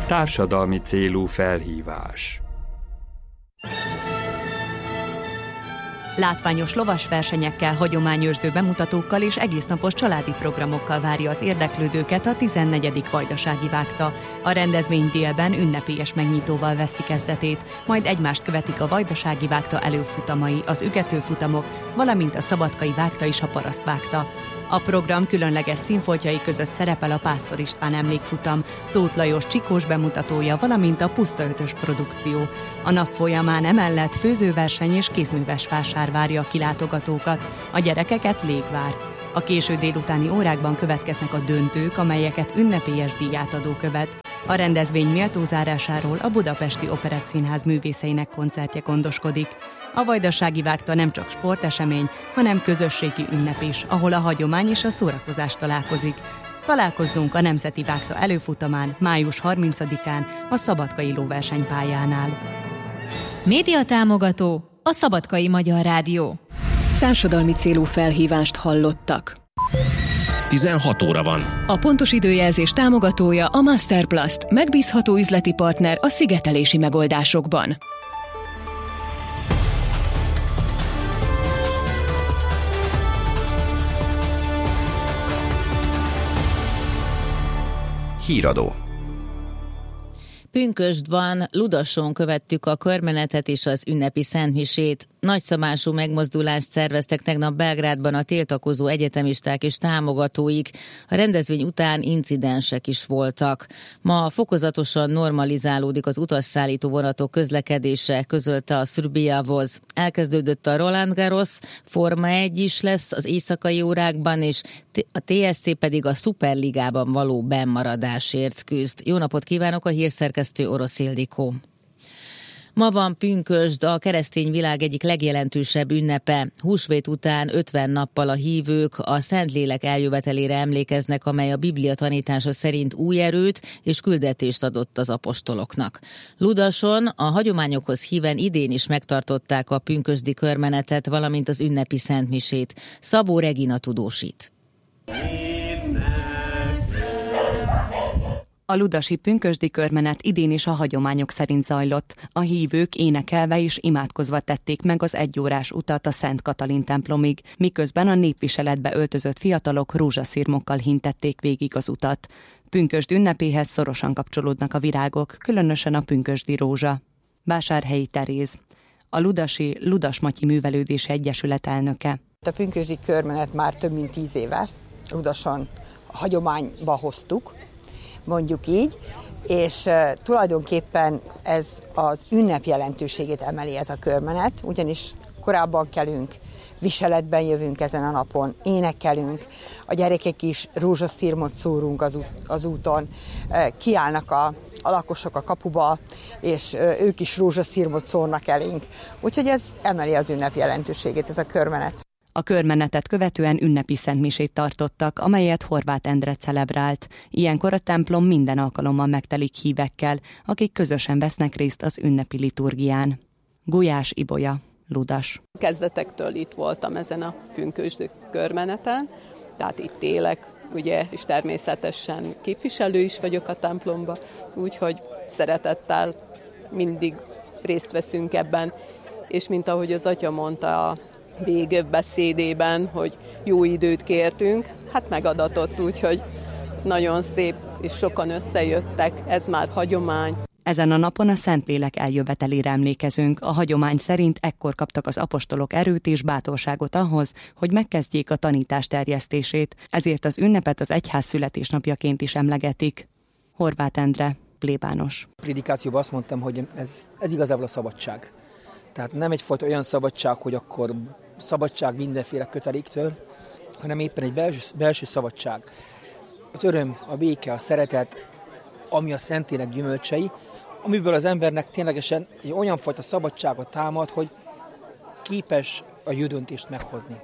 Társadalmi célú felhívás. Látványos lovasversenyekkel, hagyományőrző bemutatókkal és egésznapos családi programokkal várja az érdeklődőket a 14. Vajdasági Vágta. A rendezvény délben ünnepélyes megnyitóval veszi kezdetét, majd egymást követik a Vajdasági Vágta előfutamai, az ügetőfutamok, valamint a szabadkai vágta és a parasztvágta. A program különleges színfoltjai között szerepel a Pásztor István emlékfutam, Tóth Lajos csikós bemutatója, valamint a Puszta Ötös produkció. A nap folyamán emellett főzőverseny és kézműves vásár várja a kilátogatókat, a gyerekeket légvár. A késő délutáni órákban következnek a döntők, amelyeket ünnepélyes díjátadó követ. A rendezvény méltó zárásáról a Budapesti Operettszínház művészeinek koncertje gondoskodik. A Vajdasági Vágta nem csak sportesemény, hanem közösségi ünnep is, ahol a hagyomány és a szórakozás találkozik. Találkozzunk a Nemzeti Vágta előfutamán, május 30-án a Szabadkai lóversenypályánál. Média támogató a Szabadkai Magyar Rádió. Társadalmi célú felhívást hallottak. 16 óra van. A pontos időjelzés támogatója a Masterplast, megbízható üzleti partner a szigetelési megoldásokban. Híradó. Pünkösd van, Ludason követtük a körmenetet és az ünnepi szentmisét. Nagyszabású megmozdulást szerveztek tegnap Belgrádban a tiltakozó egyetemisták és támogatóik. A rendezvény után incidensek is voltak. Ma fokozatosan normalizálódik az utasszállító vonatok közlekedése, közölte a Srbija Voz. Elkezdődött a Roland Garros, Forma 1 is lesz az éjszakai órákban, és a TSC pedig a Szuperligában való bennmaradásért küzd. Jó napot kívánok, a hírszerkesztő Orosz Ildikó. Ma van pünkösd, a keresztény világ egyik legjelentősebb ünnepe. Húsvét után 50 nappal a hívők a Szentlélek eljövetelére emlékeznek, amely a Biblia tanítása szerint új erőt és küldetést adott az apostoloknak. Ludason a hagyományokhoz híven idén is megtartották a pünkösdi körmenetet, valamint az ünnepi szentmisét. Szabó Regina tudósít. A ludasi pünkösdi körmenet idén is a hagyományok szerint zajlott. A hívők énekelve és imádkozva tették meg az egyórás utat a Szent Katalin templomig, miközben a népviseletbe öltözött fiatalok rózsaszirmokkal hintették végig az utat. Pünkösd ünnepéhez szorosan kapcsolódnak a virágok, különösen a pünkösdi rózsa. Vásárhelyi Teréz, a ludasi Ludas-Matyi Művelődési Egyesület elnöke. A pünkösdi körmenet már több mint 10 éve Ludason hagyományba hoztuk, mondjuk így, és tulajdonképpen ez az ünnep jelentőségét emeli ez a körmenet, ugyanis korábban kelünk, viseletben jövünk ezen a napon, énekelünk, a gyerekek is rózsaszirmot szórunk az úton, kiállnak a lakosok a kapuba, és ők is rózsaszirmot szórnak elénk. Úgyhogy ez emeli az ünnep jelentőségét, ez a körmenet. A körmenetet követően ünnepi szentmisét tartottak, amelyet Horváth Endre celebrált. Ilyenkor a templom minden alkalommal megtelik hívekkel, akik közösen vesznek részt az ünnepi liturgián. Gulyás Ibolya, Ludas. Kezdetektől itt voltam ezen a pünkösdi körmeneten, tehát itt élek, ugye, és természetesen képviselő is vagyok a templomba, úgyhogy szeretettel mindig részt veszünk ebben, és mint ahogy az atya mondta a végbeszédében, hogy jó időt kértünk, hát megadatott, úgyhogy nagyon szép, és sokan összejöttek, ez már hagyomány. Ezen a napon a Szentlélek eljövetelére emlékezünk. A hagyomány szerint ekkor kaptak az apostolok erőt és bátorságot ahhoz, hogy megkezdjék a tanítás terjesztését, ezért az ünnepet az egyház születésnapjaként is emlegetik. Horváth Endre, plébános. A prédikációban azt mondtam, hogy ez igazából a szabadság. Tehát nem egyfajta olyan szabadság, hogy akkor szabadság mindenféle köteléktől, hanem éppen egy belső szabadság. Az öröm, a béke, a szeretet, ami a Szentlélek gyümölcsei, amiből az embernek ténylegesen egy olyan fajta szabadságot támad, hogy képes a jó döntést meghozni.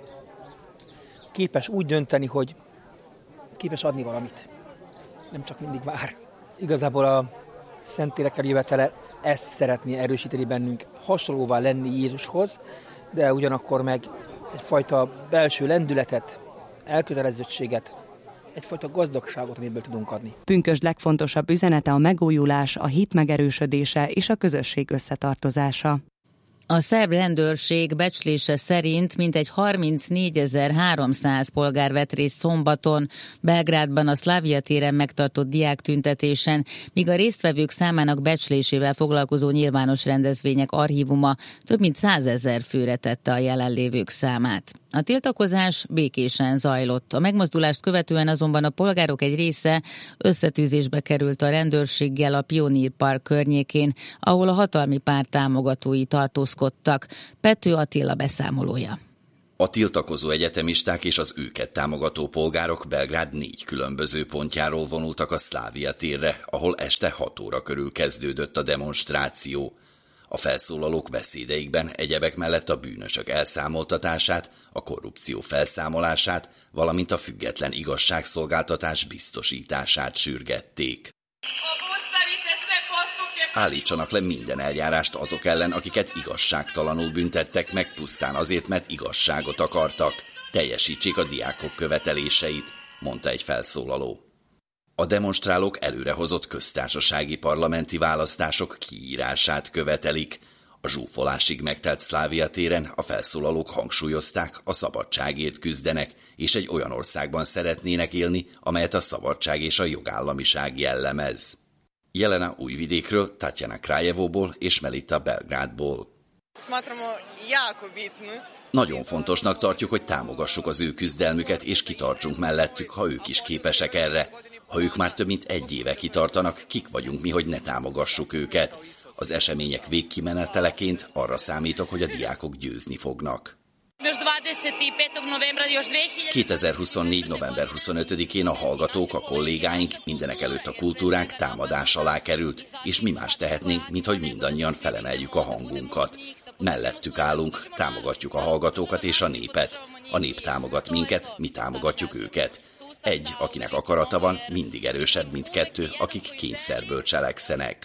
Képes úgy dönteni, hogy képes adni valamit. Nem csak mindig vár. Igazából a Szentlélek eljövetele ezt szeretné erősíteni bennünk, hasonlóvá lenni Jézushoz, de ugyanakkor meg egyfajta belső lendületet, elkötelezettséget egyfajta gazdagságot, amiből tudunk adni. Pünkösd legfontosabb üzenete a megújulás, a hit megerősödése és a közösség összetartozása. A szerb rendőrség becslése szerint mintegy 34.300 polgár vett részt szombaton Belgrádban a Szlávia téren megtartott diáktüntetésen, míg a résztvevők számának becslésével foglalkozó nyilvános rendezvények archívuma több mint 100 000 főre tette a jelenlévők számát. A tiltakozás békésen zajlott. A megmozdulást követően azonban a polgárok egy része összetűzésbe került a rendőrséggel a Pionír Park környékén, ahol a hatalmi párt támogatói tartózkodtak. Pető Attila beszámolója. A tiltakozó egyetemisták és az őket támogató polgárok Belgrád 4 különböző pontjáról vonultak a Szlávia térre, ahol este 6 óra körül kezdődött a demonstráció. A felszólalók beszédeikben egyebek mellett a bűnösök elszámoltatását, a korrupció felszámolását, valamint a független igazságszolgáltatás biztosítását sürgették. Állítsanak le minden eljárást azok ellen, akiket igazságtalanul büntettek meg pusztán azért, mert igazságot akartak. Teljesítsék a diákok követeléseit, mondta egy felszólaló. A demonstrálók előrehozott köztársasági parlamenti választások kiírását követelik. A zsúfolásig megtelt Szlávia téren a felszólalók hangsúlyozták, a szabadságért küzdenek, és egy olyan országban szeretnének élni, amelyet a szabadság és a jogállamiság jellemez. Jelena Újvidékről, Tatjana Krajevóból és Melita Belgrádból. Nagyon fontosnak tartjuk, hogy támogassuk az ő küzdelmüket, és kitartsunk mellettük, ha ők is képesek erre. Ha ők már több mint 1 éve kitartanak, kik vagyunk mi, hogy ne támogassuk őket? Az események végkimeneteleként arra számítok, hogy a diákok győzni fognak. 2024. november 25-én a hallgatók, a kollégáink, mindenek előtt a kultúránk támadás alá került, és mi más tehetnénk, mint hogy mindannyian felemeljük a hangunkat. Mellettük állunk, támogatjuk a hallgatókat és a népet. A nép támogat minket, mi támogatjuk őket. 1, akinek akarata van, mindig erősebb, mint 2, akik kényszerből cselekszenek.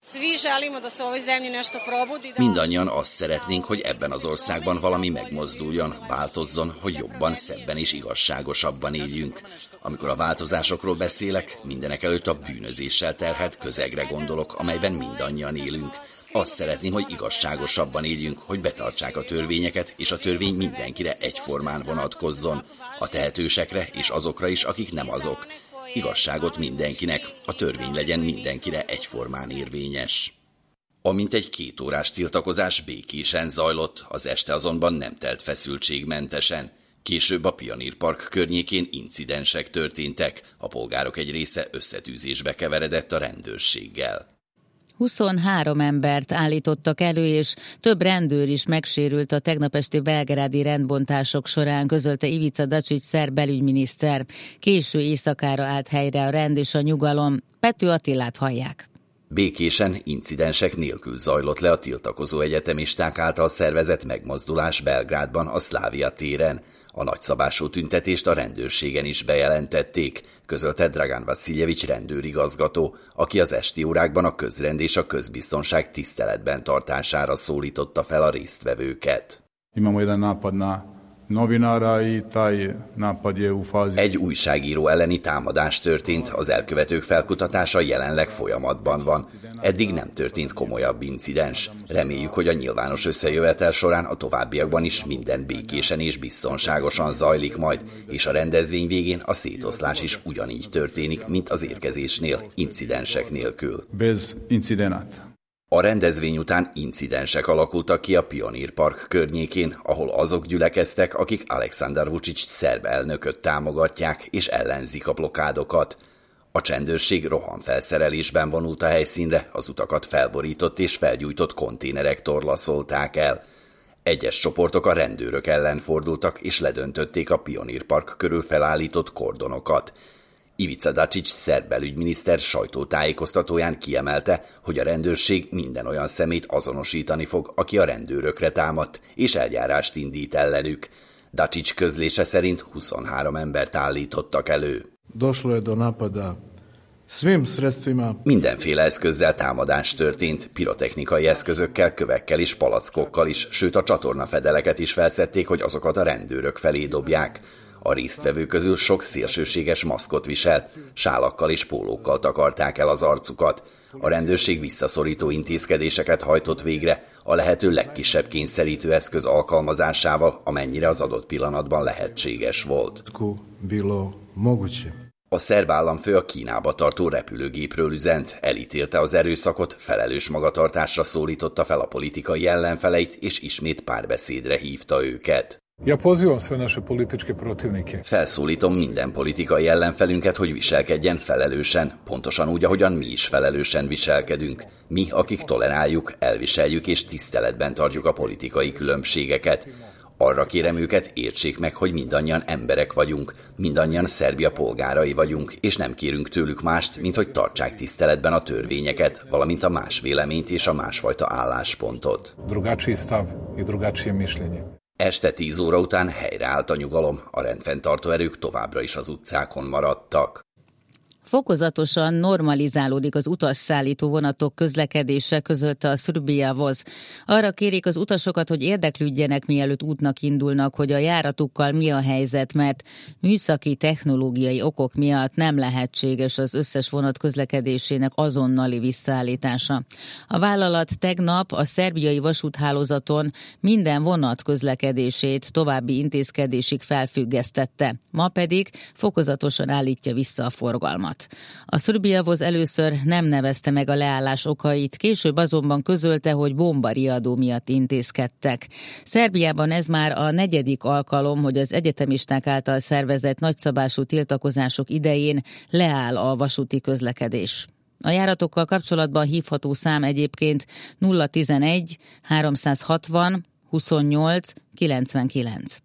Mindannyian azt szeretnénk, hogy ebben az országban valami megmozduljon, változzon, hogy jobban, szebben és igazságosabban éljünk. Amikor a változásokról beszélek, mindenek előtt a bűnözéssel terhelt közegre gondolok, amelyben mindannyian élünk. Azt szeretném, hogy igazságosabban éljünk, hogy betartsák a törvényeket, és a törvény mindenkire egyformán vonatkozzon. A tehetősekre és azokra is, akik nem azok. Igazságot mindenkinek, a törvény legyen mindenkire egyformán érvényes. A mintegy 2 órás tiltakozás békésen zajlott, az este azonban nem telt feszültségmentesen. Később a Pionír Park környékén incidensek történtek, a polgárok egy része összetűzésbe keveredett a rendőrséggel. 23 embert állítottak elő, és több rendőr is megsérült a tegnap esti belgrádi rendbontások során, közölte Ivica Dačić szerb belügyminiszter. Késő éjszakára állt helyre a rend és a nyugalom. Pető Attilát hallják. Békésen, incidensek nélkül zajlott le a tiltakozó egyetemisták által szervezett megmozdulás Belgrádban a Szlávia téren. A nagyszabású tüntetést a rendőrségen is bejelentették, közölte Dragan Vasiljević rendőrigazgató, aki az esti órákban a közrend és a közbiztonság tiszteletben tartására szólította fel a résztvevőket. Egy újságíró elleni támadás történt, az elkövetők felkutatása jelenleg folyamatban van. Eddig nem történt komolyabb incidens. Reméljük, hogy a nyilvános összejövetel során a továbbiakban is minden békésen és biztonságosan zajlik majd, és a rendezvény végén a szétoszlás is ugyanígy történik, mint az érkezésnél, incidensek nélkül. A rendezvény után incidensek alakultak ki a Pionír Park környékén, ahol azok gyülekeztek, akik Aleksandar Vučić szerb elnököt támogatják és ellenzik a blokkádokat. A csendőrség rohamfelszerelésben vonult a helyszínre, az utakat felborított és felgyújtott konténerek torlaszolták el. Egyes csoportok a rendőrök ellen fordultak és ledöntötték a Pionír Park körül felállított kordonokat. Ivica Dačić szerb belügyminiszter sajtótájékoztatóján kiemelte, hogy a rendőrség minden olyan szemét azonosítani fog, aki a rendőrökre támadt, és eljárást indít ellenük. Dačić közlése szerint 23 embert állítottak elő. Mindenféle eszközzel támadás történt, pirotechnikai eszközökkel, kövekkel és palackokkal is, sőt a csatornafedeleket is felszedték, hogy azokat a rendőrök felé dobják. A résztvevők közül sok szélsőséges maszkot viselt, sálakkal és pólókkal takarták el az arcukat. A rendőrség visszaszorító intézkedéseket hajtott végre, a lehető legkisebb kényszerítő eszköz alkalmazásával, amennyire az adott pillanatban lehetséges volt. A szerb államfő a Kínába tartó repülőgépről üzent, elítélte az erőszakot, felelős magatartásra szólította fel a politikai ellenfeleit, és ismét párbeszédre hívta őket. Felszólítom minden politikai ellenfelünket, hogy viselkedjen felelősen, pontosan úgy, ahogyan mi is felelősen viselkedünk. Mi, akik toleráljuk, elviseljük és tiszteletben tartjuk a politikai különbségeket. Arra kérem őket, értsék meg, hogy mindannyian emberek vagyunk, mindannyian Szerbia polgárai vagyunk, és nem kérünk tőlük mást, mint hogy tartsák tiszteletben a törvényeket, valamint a más véleményt és a másfajta álláspontot. Este 10 óra után helyreállt a nyugalom, a rendfenntartó erők továbbra is az utcákon maradtak. Fokozatosan normalizálódik az utasszállító vonatok közlekedése, közölte a Srbijavoz. Arra kérik az utasokat, hogy érdeklődjenek, mielőtt útnak indulnak, hogy a járatukkal mi a helyzet, mert műszaki, technológiai okok miatt nem lehetséges az összes vonat közlekedésének azonnali visszaállítása. A vállalat tegnap a szerbiai vasúthálózaton minden vonat közlekedését további intézkedésig felfüggesztette, ma pedig fokozatosan állítja vissza a forgalmat. A Srbijavoz először nem nevezte meg a leállás okait, később azonban közölte, hogy bombariadó miatt intézkedtek. Szerbiában ez már a 4. alkalom, hogy az egyetemisták által szervezett nagyszabású tiltakozások idején leáll a vasúti közlekedés. A járatokkal kapcsolatban hívható szám egyébként 011 360 28 99.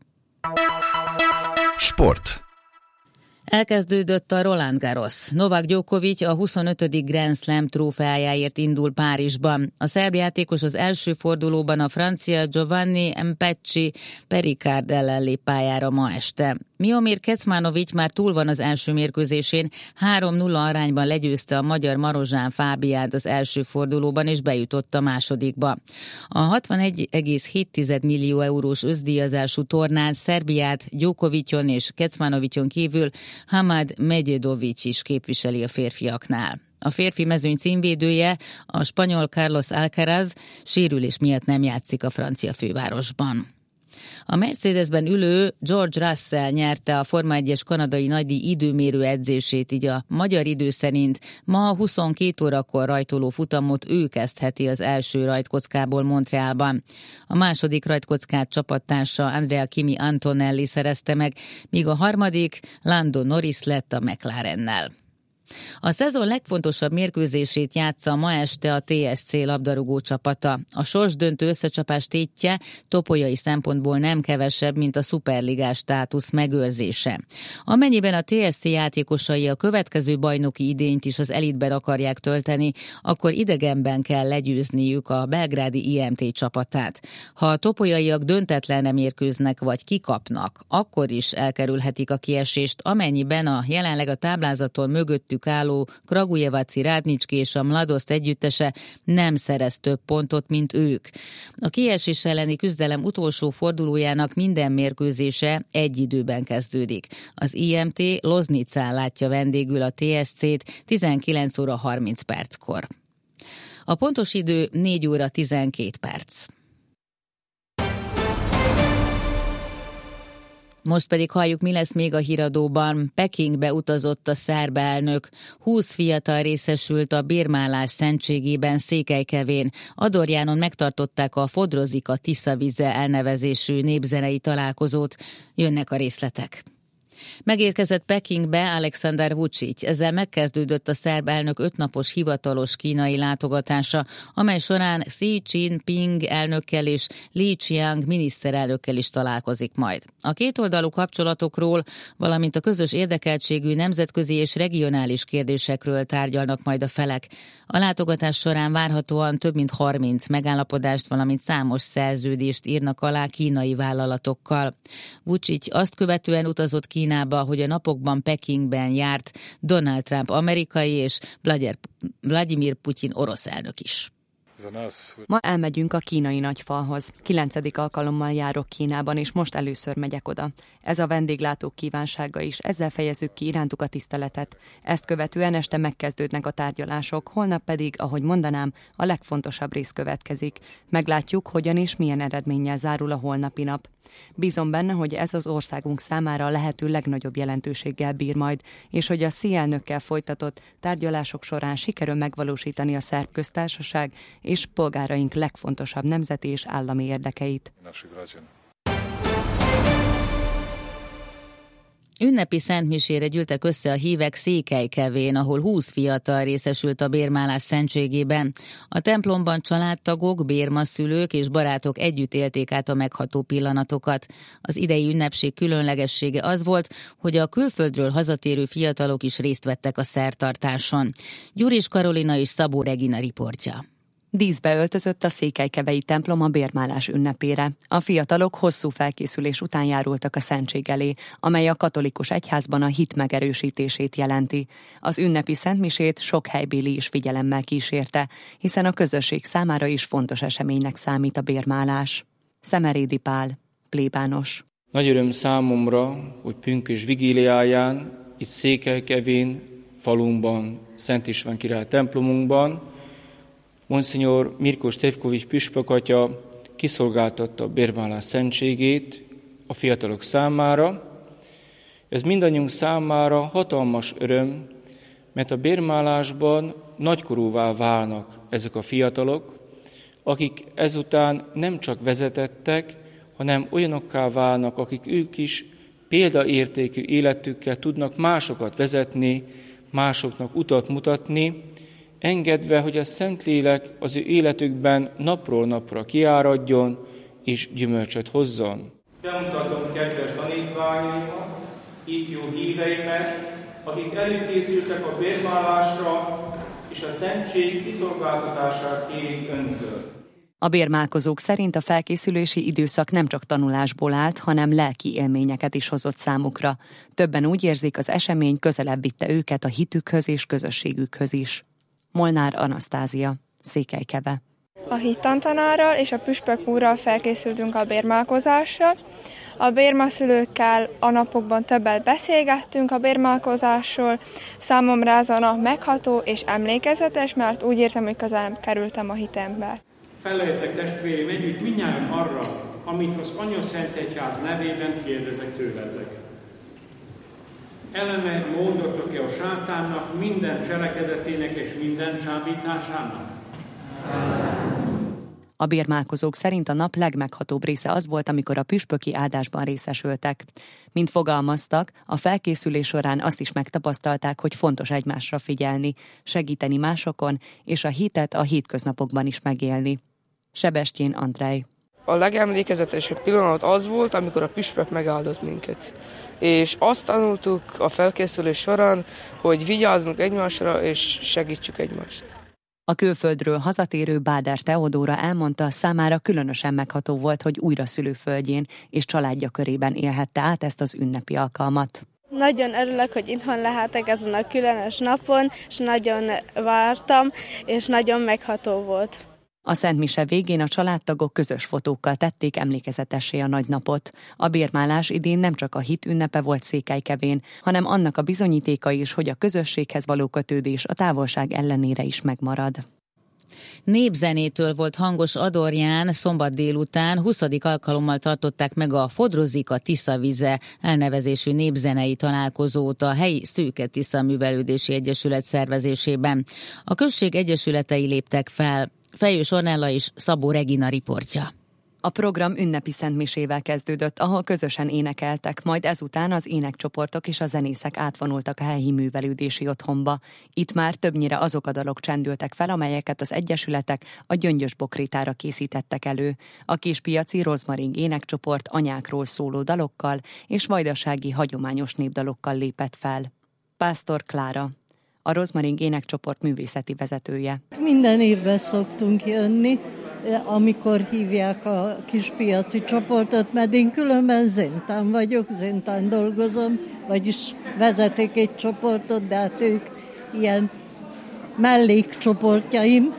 Sport. Elkezdődött a Roland Garros. Novak Djokovic a 25. Grand Slam trófeájáért indul Párizsban. A szerb játékos az első fordulóban a francia Giovanni Mpecci Pericard ellen lép pályára ma este. Miomir Kecmanovic már túl van az első mérkőzésén, 3-0 arányban legyőzte a magyar Marozsán Fábiát az első fordulóban, és bejutott a másodikba. A 61,7 millió eurós összdíjazású tornán Szerbiát Djokovicon és Kecmanovicon kívül Hamad Medjedovic is képviseli a férfiaknál. A férfi mezőny címvédője, a spanyol Carlos Alcaraz sérülés miatt nem játszik a francia fővárosban. A Mercedesben ülő George Russell nyerte a Forma 1-es kanadai nagydíj időmérő edzését, így a magyar idő szerint ma 22 órakor rajtoló futamot ő kezdheti az első rajtkockából Montrealban. A második rajtkockát csapattársa Andrea Kimi Antonelli szerezte meg, míg a harmadik Lando Norris lett a McLarennel. A szezon legfontosabb mérkőzését játsza ma este a TSC labdarúgó csapata. A sorsdöntő összecsapás tétje topolyai szempontból nem kevesebb, mint a szuperligás státusz megőrzése. Amennyiben a TSC játékosai a következő bajnoki idényt is az elitben akarják tölteni, akkor idegenben kell legyőzniük a belgrádi IMT csapatát. Ha a topolyaiak döntetlenre mérkőznek vagy kikapnak, akkor is elkerülhetik a kiesést, amennyiben a jelenleg a táblázaton mögöttük álló Kragujevaci Rádnicski és a Mladoszt együttese nem szerez több pontot, mint ők. A kiesés elleni küzdelem utolsó fordulójának minden mérkőzése egy időben kezdődik. Az IMT Loznicán látja vendégül a TSC-t 19 óra 30 perckor. A pontos idő 4 óra 12 perc. Most pedig halljuk, mi lesz még a híradóban. Pekingbe utazott a szerb elnök. 20 fiatal részesült a bérmálás szentségében Székelykevén. Adorjánon megtartották a Fodrozik a Tiszavize elnevezésű népzenei találkozót. Jönnek a részletek. Megérkezett Pekingbe Alexander Vučić, ezzel megkezdődött a szerb elnök 5 napos hivatalos kínai látogatása, amely során Xi Jinping elnökkel és Li Qiang miniszterelnökkel is találkozik majd. A kétoldalú kapcsolatokról, valamint a közös érdekeltségű nemzetközi és regionális kérdésekről tárgyalnak majd a felek. A látogatás során várhatóan több mint 30 megállapodást, valamint számos szerződést írnak alá kínai vállalatokkal. Vučić azt követően utazott Kínába, hogy a napokban Pekingben járt Donald Trump amerikai és Vladimir Putyin orosz elnök is. Ma elmegyünk a kínai nagyfalhoz. 9. alkalommal járok Kínában, és most először megyek oda. Ez a vendéglátók kívánsága is, ezzel fejezzük ki irántuk a tiszteletet. Ezt követően este megkezdődnek a tárgyalások, holnap pedig, ahogy mondanám, a legfontosabb rész következik. Meglátjuk, hogyan és milyen eredménnyel zárul a holnapi nap. Bízom benne, hogy ez az országunk számára a lehető legnagyobb jelentőséggel bír majd, és hogy a Xi elnökkel folytatott tárgyalások során sikerül megvalósítani a szerb köztársaság és polgáraink legfontosabb nemzeti és állami érdekeit. Ünnepi szentmisére gyűltek össze a hívek Székelykevén, ahol 20 fiatal részesült a bérmálás szentségében. A templomban családtagok, bérmaszülők és barátok együtt élték át a megható pillanatokat. Az idei ünnepség különlegessége az volt, hogy a külföldről hazatérő fiatalok is részt vettek a szertartáson. Gyuris Karolina és Szabó Regina riportja. Díszbe öltözött a székelykevei templom a bérmálás ünnepére. A fiatalok hosszú felkészülés után járultak a szentség elé, amely a katolikus egyházban a hit megerősítését jelenti. Az ünnepi szentmisét sok helybéli is figyelemmel kísérte, hiszen a közösség számára is fontos eseménynek számít a bérmálás. Szemerédi Pál, plébános. Nagy öröm számomra, hogy pünkösd vigíliáján, itt Székelykevén, falunkban, Szent István király templomunkban, Monsignor Mirko Stefkovics püspök atya kiszolgáltatta a bérmálás szentségét a fiatalok számára. Ez mindannyiunk számára hatalmas öröm, mert a bérmálásban nagykorúvá válnak ezek a fiatalok, akik ezután nem csak vezetettek, hanem olyanokká válnak, akik ők is példaértékű életükkel tudnak másokat vezetni, másoknak utat mutatni, engedve, hogy a Szentlélek az ő életükben napról napra kiáradjon és gyümölcsöt hozzon. Bemutatom kedves tanítványaimat, ifjú híveimet, akik előkészültek a bérmálásra, és a szentség kiszolgáltatását kérik öntől. A bérmálkozók szerint a felkészülési időszak nem csak tanulásból állt, hanem lelki élményeket is hozott számukra. Többen úgy érzik, az esemény közelebb vitte őket a hitükhöz és közösségükhöz is. Molnár Anasztázia, Székelykeve. A hittantanárral és a püspök úrral felkészültünk a bérmálkozásra. A bérmaszülőkkel a napokban többet beszélgettünk a bérmálkozásról. Számomra ez a nap megható és emlékezetes, mert úgy értem, hogy közelebb kerültem a hitembe. Feleljetek testvéreim együtt mindnyájan arra, amit az Anyaszentegyház nevében kérdezek tőletek. Ellene mondatok-e a sátánnak, minden cselekedetének és minden csábításának? A bérmálkozók szerint a nap legmeghatóbb része az volt, amikor a püspöki áldásban részesültek. Mint fogalmaztak, a felkészülés során azt is megtapasztalták, hogy fontos egymásra figyelni, segíteni másokon, és a hitet a hétköznapokban is megélni. Sebestyén Andrej. A legemlékezetesebb pillanat az volt, amikor a püspök megáldott minket. És azt tanultuk a felkészülés során, hogy vigyázzunk egymásra és segítsük egymást. A külföldről hazatérő Báder Teodóra elmondta, számára különösen megható volt, hogy újra szülőföldjén és családja körében élhette át ezt az ünnepi alkalmat. Nagyon örülök, hogy itthon lehetek ezen a különös napon, és nagyon vártam, és nagyon megható volt. A szentmise végén a családtagok közös fotókkal tették emlékezetessé a nagy napot. A bérmálás idén nem csak a hit ünnepe volt Székelykevén, hanem annak a bizonyítéka is, hogy a közösséghez való kötődés a távolság ellenére is megmarad. Népzenétől volt hangos Adorján, szombat délután 20. alkalommal tartották meg a Fodrozika Tiszavize elnevezésű népzenei találkozót a helyi Szőke Tisza Művelődési Egyesület szervezésében. A község egyesületei léptek fel. Fejős Ornella és Szabó Regina riportja. A program ünnepi szentmisével kezdődött, ahol közösen énekeltek, majd ezután az énekcsoportok és a zenészek átvonultak a helyi művelődési otthonba. Itt már többnyire azok a dalok csendültek fel, amelyeket az egyesületek a Gyöngyös Bokrétára készítettek elő. A Kispiaci Rozmaring énekcsoport anyákról szóló dalokkal és vajdasági hagyományos népdalokkal lépett fel. Pásztor Klára, a Rozmaring énekcsoport művészeti vezetője. Minden évben szoktunk jönni, amikor hívják a Kispiaci csoportot, mert én különben zéntán vagyok, zéntán dolgozom, vagyis vezeték egy csoportot, de hát ők ilyen mellékcsoportjaim,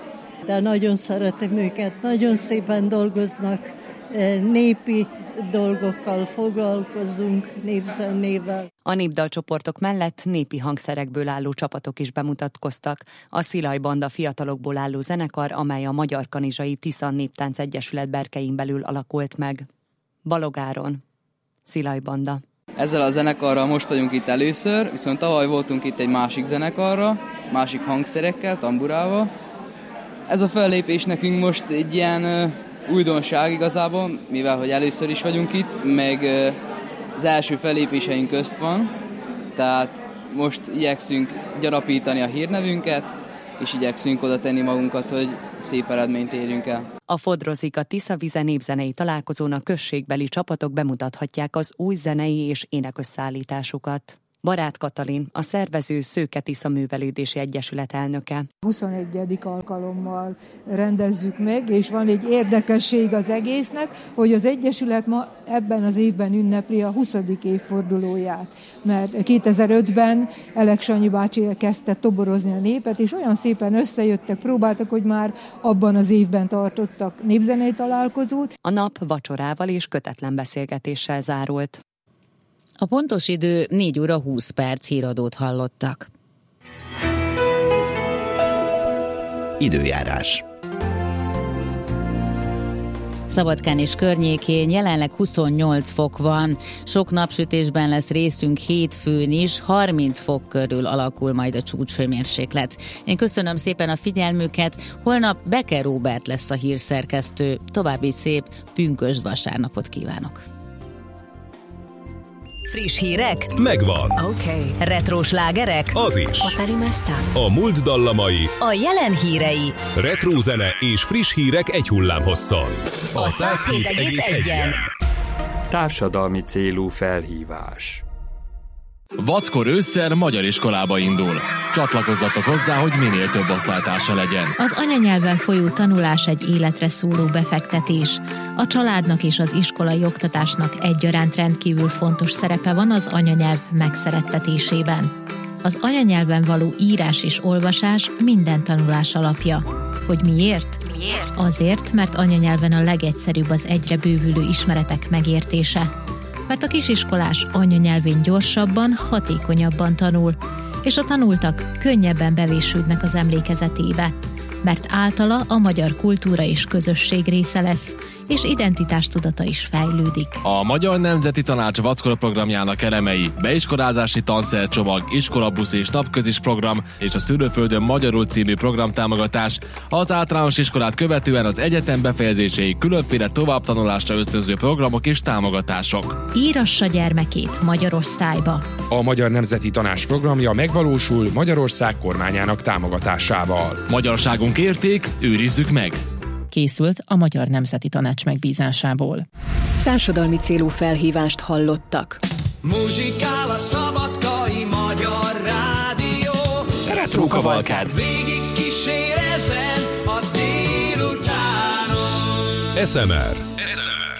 De nagyon szeretem őket, nagyon szépen dolgoznak, népi dolgokkal foglalkozunk, népzenével. A népdalcsoportok mellett népi hangszerekből álló csapatok is bemutatkoztak. A Szilaj Banda fiatalokból álló zenekar, amely a Magyar Kanizsai Tisza Néptánc Egyesület berkein belül alakult meg. Balog Áron, Szilaj Banda. Ezzel a zenekarral most vagyunk itt először, viszont tavaly voltunk itt egy másik zenekarra, másik hangszerekkel, tamburával. Ez a fellépés nekünk most egy ilyen újdonság igazából, mivel hogy először is vagyunk itt, meg az első fellépéseink közt van, tehát most igyekszünk gyarapítani a hírnevünket, és igyekszünk oda tenni magunkat, hogy szép eredményt érjünk el. A Fodrozika Tiszavize népzenei találkozón a községbeli csapatok bemutathatják az új zenei és énekösszállításukat. Barát Katalin, a szervező Szőke Tisza Művelődési Egyesület elnöke. 21. alkalommal rendezzük meg, és van egy érdekesség az egésznek, hogy az Egyesület ma ebben az évben ünnepli a 20. évfordulóját. Mert 2005-ben Elek Sanyi bácsi kezdte toborozni a népet, és olyan szépen összejöttek, próbáltak, hogy már abban az évben tartottak népzenei találkozót. A nap vacsorával és kötetlen beszélgetéssel zárult. A pontos idő 4 óra 20 perc, híradót hallottak. Időjárás. Szabadkán és környékén jelenleg 28 fok van, sok napsütésben lesz részünk hétfőn is, 30 fok körül alakul majd a csúcshőmérséklet. Én köszönöm szépen a figyelmüket, holnap Becker Róbert lesz a hírszerkesztő, további szép pünkösd vasárnapot kívánok! Friss hírek? Megvan. Okay. Retro slágerek? Az is. A múlt dallamai. A jelen hírei. Retro zene és friss hírek egy hullámhosszon. A 107,1-en. Társadalmi célú felhívás. Vackor ősszel magyar iskolába indul. Csatlakozzatok hozzá, hogy minél több osztálytársa legyen. Az anyanyelven folyó tanulás egy életre szóló befektetés. A családnak és az iskolai oktatásnak egyaránt rendkívül fontos szerepe van az anyanyelv megszerettetésében. Az anyanyelven való írás és olvasás minden tanulás alapja. Hogy miért? Azért, mert anyanyelven a legegyszerűbb az egyre bővülő ismeretek megértése. Mert a kisiskolás anyanyelvén gyorsabban, hatékonyabban tanul, és a tanultak könnyebben bevésődnek az emlékezetébe, mert általa a magyar kultúra és közösség része lesz, és identitástudata is fejlődik. A Magyar Nemzeti Tanács Vackora programjának elemei, beiskolázási tanszercsomag, iskolabusz és napközis program és a Szülőföldön magyarul című programtámogatás, az általános iskolát követően az egyetem befejezéséig különféle továbbtanulásra ösztönző programok és támogatások. Írassa gyermekét magyar osztályba. A Magyar Nemzeti Tanács programja megvalósul Magyarország kormányának támogatásával. Magyarságunk érték, őrizzük meg! Készült a Magyar Nemzeti Tanács megbízásából. Társadalmi célú felhívást hallottak. Muzsikál a Szabadkai Magyar Rádió. Retro kavalkád. Végig kísér ezen a délutánon. SMR